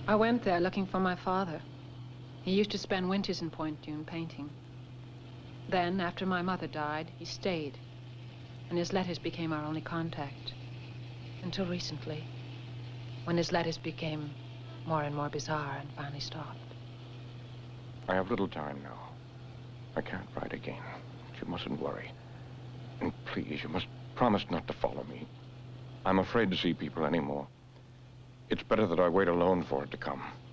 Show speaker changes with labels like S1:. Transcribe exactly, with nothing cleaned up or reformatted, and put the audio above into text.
S1: I went there looking for my father. He used to spend winters in Point Dune painting. Then, after my mother died, he stayed. And his letters became our only contact. Until recently, when his letters became more and more bizarre and finally stopped.
S2: I have little time now. I can't write again. But you mustn't worry. And please, you must promise not to follow me. I'm afraid to see people anymore. It's better that I wait alone for it to come.